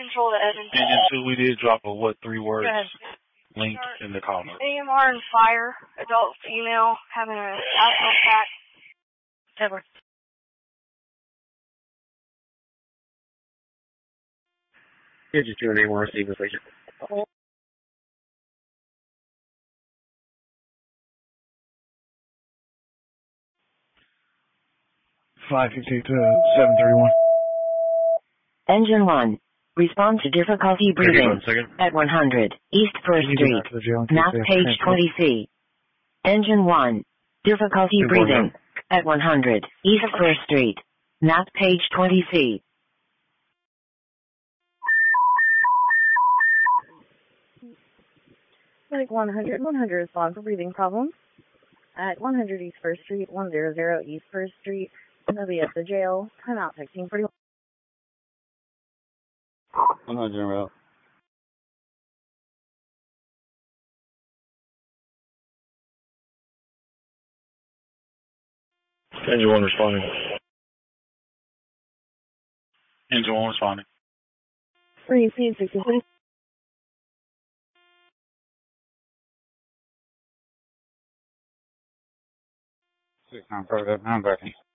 control to Evans. Engine 2, we did drop a what, 3 words Go ahead. link in the comment. AMR and fire, adult female, having an outdoor pack. Edward. Here's just your name or receiver, please. 552 to 731. Engine 1. Respond to difficulty breathing at 100 East 1st Street, map page 20C. Engine 1. Difficulty breathing at 100 East 1st Street, map page 20C. Like 100 respond for breathing problems at 100 East 1st Street, 100 East 1st Street. They'll be at the jail. Time out 1641. 100 route. Engine 1 responding. Engine 1 responding. 3C63. 695, I'm backing.